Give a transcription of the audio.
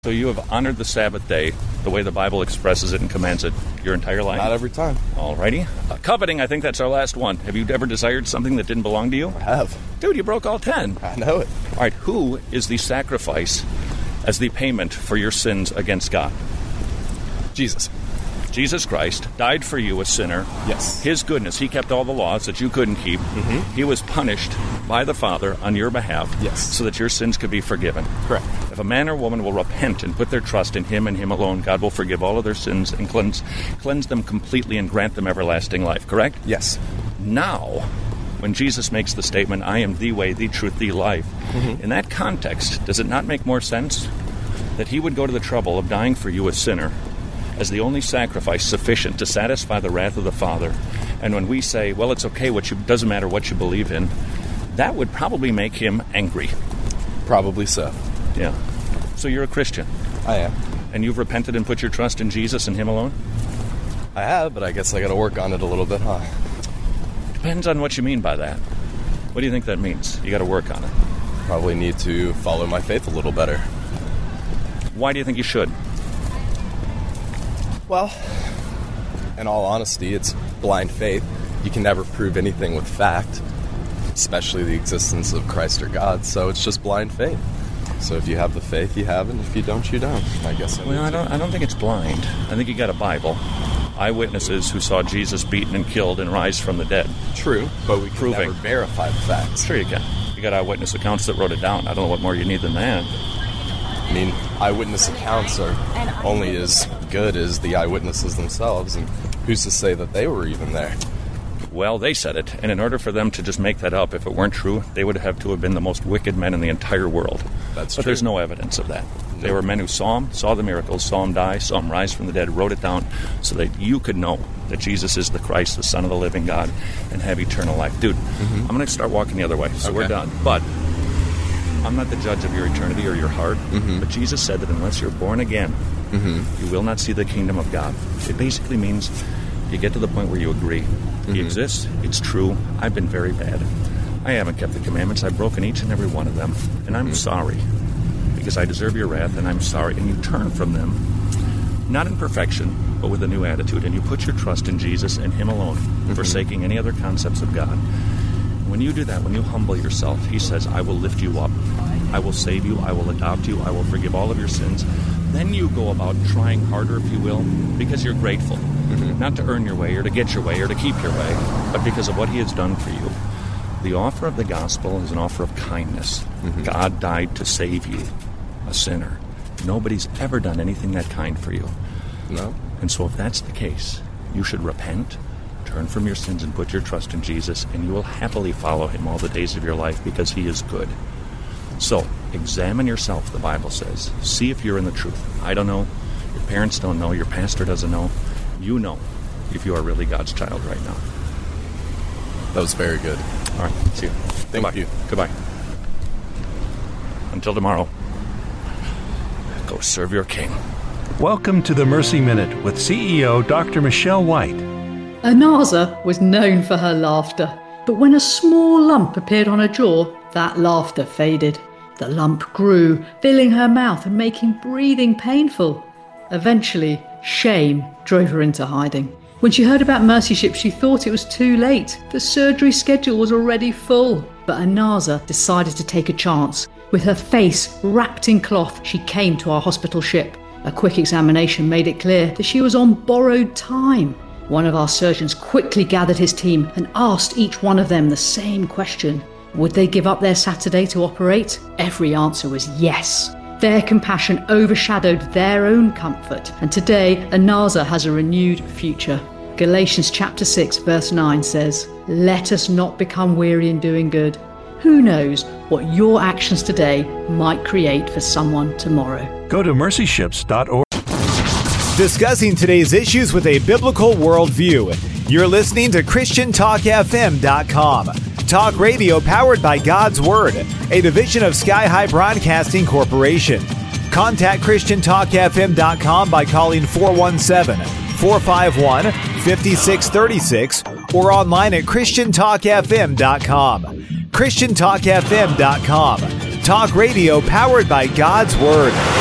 So you have honored the Sabbath day the way the Bible expresses it and commands it your entire life? Not every time. Alrighty. Coveting, I think that's our last one. Have you ever desired something that didn't belong to you? I have. Dude, you broke all 10. I know it. All right, who is the sacrifice as the payment for your sins against God? Jesus. Jesus Christ died for you, a sinner. Yes. His goodness, he kept all the laws that you couldn't keep. Mm-hmm. He was punished by the Father on your behalf. Yes. So that your sins could be forgiven. Correct. If a man or woman will repent and put their trust in him and him alone, God will forgive all of their sins and cleanse them completely and grant them everlasting life, correct? Yes. Now, when Jesus makes the statement, I am the way, the truth, the life, in that context, does it not make more sense that he would go to the trouble of dying for you, a sinner, as the only sacrifice sufficient to satisfy the wrath of the Father? And when we say, well, it's okay, doesn't matter what you believe in, that would probably make him angry. Probably so. Yeah. So you're a Christian. I am. And you've repented and put your trust in Jesus and him alone? I have, but I guess I got to work on it a little bit, huh? Depends on what you mean by that. What do you think that means? You got to work on it. Probably need to follow my faith a little better. Why do you think you should? Well, in all honesty, it's blind faith. You can never prove anything with fact, especially the existence of Christ or God, so it's just blind faith. So if you have the faith, you have it, and if you don't, you don't. I guess I don't think it's blind. I think you got a Bible. Eyewitnesses who saw Jesus beaten and killed and rise from the dead. True, but we can never verify the facts. Sure you can. You got eyewitness accounts that wrote it down. I don't know what more you need than that. I mean, eyewitness accounts are only as good as the eyewitnesses themselves, and who's to say that they were even there? Well, they said it, and in order for them to just make that up, if it weren't true, they would have to have been the most wicked men in the entire world. That's But true. there's no evidence of that. No. They were men who saw him, saw the miracles, saw him die, saw him rise from the dead, wrote it down so that you could know that Jesus is the Christ, the Son of the living God, and have eternal life. Dude, I'm going to start walking the other way, so we're done. But I'm not the judge of your eternity or your heart, but Jesus said that unless you're born again, you will not see the kingdom of God. It basically means you get to the point where you agree. He exists, it's true, I've been very bad. I haven't kept the commandments, I've broken each and every one of them, and I'm sorry, because I deserve your wrath, and I'm sorry. And you turn from them, not in perfection, but with a new attitude, and you put your trust in Jesus and him alone, forsaking any other concepts of God. When you do that, when you humble yourself, he says, I will lift you up, I will save you, I will adopt you, I will forgive all of your sins. Then you go about trying harder, if you will, because you're grateful. Not to earn your way or to get your way or to keep your way, but because of what he has done for you. The offer of the gospel is an offer of kindness. God died to save you, a sinner. Nobody's ever done anything that kind for you. No. And so if that's the case, you should repent, turn from your sins and put your trust in Jesus, and you will happily follow him all the days of your life because he is good. So, examine yourself, the Bible says. See if you're in the truth. I don't know. Your parents don't know. Your pastor doesn't know. You know if you are really God's child right now. That was very good. All right. See you. Thank you. Goodbye. Until tomorrow, go serve your king. Welcome to the Mercy Minute with CEO Dr. Michelle White. Anaza was known for her laughter, but when a small lump appeared on her jaw, that laughter faded. The lump grew, filling her mouth and making breathing painful. Eventually, shame drove her into hiding. When she heard about Mercy Ship, she thought it was too late. The surgery schedule was already full. But Anaza decided to take a chance. With her face wrapped in cloth, she came to our hospital ship. A quick examination made it clear that she was on borrowed time. One of our surgeons quickly gathered his team and asked each one of them the same question. Would they give up their Saturday to operate? Every answer was yes. Their compassion overshadowed their own comfort, and today Anaza has a renewed future. Galatians chapter 6 verse 9 says, "Let us not become weary in doing good." Who knows what your actions today might create for someone tomorrow. Go to mercyships.org. Discussing today's issues with a biblical worldview. You're listening to ChristianTalkFM.com. Talk radio powered by God's Word, a division of Sky High Broadcasting Corporation. Contact ChristianTalkFM.com by calling 417-451-5636 or online at ChristianTalkFM.com. ChristianTalkFM.com. Talk radio powered by God's Word.